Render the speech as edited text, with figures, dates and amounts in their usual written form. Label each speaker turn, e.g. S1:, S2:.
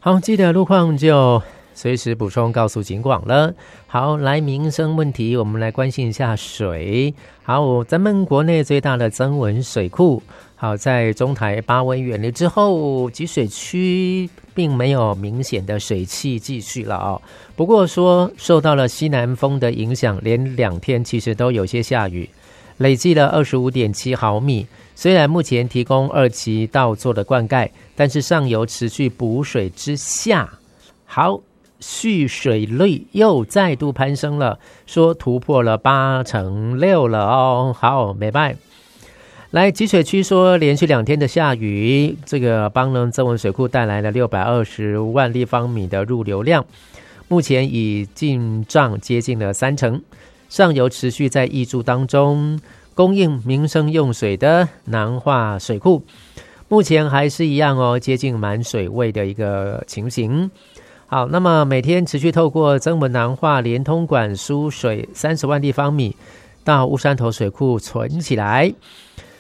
S1: 好，记得路况就随时补充告诉警广了。好，来民生问题，我们来关心一下水。好，咱们国内最大的曾文水库，好，在中台8威远离之后，集水区并没有明显的水汽继续了哦。不过说受到了西南风的影响，连2天其实都有些下雨，累计了 25.7 毫米。虽然目前提供2期稻作的灌溉，但是上游持续补水之下，好，蓄水率又再度攀升了，说突破了86%了哦。好，没办。来，集水区说连续2天的下雨，这个帮呢曾文水库带来了620万立方米的入流量，目前已进账接近了30%，上游持续在挹注当中。供应民生用水的南化水库，目前还是一样哦，接近满水位的一个情形。好，那么每天持续透过曾文南化连通管输水30万立方米到乌山头水库存起来。